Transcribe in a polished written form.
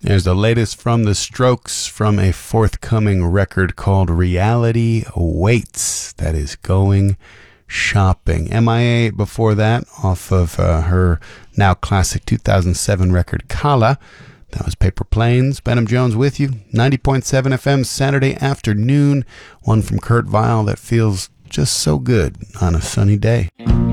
There's the latest from The Strokes from a forthcoming record called Reality Waits. That is going shopping. MIA before that, off of her now classic 2007 record Kala. That was Paper Planes. Benham Jones with you. 90.7 FM Saturday afternoon. One from Kurt Vile that feels just so good on a sunny day.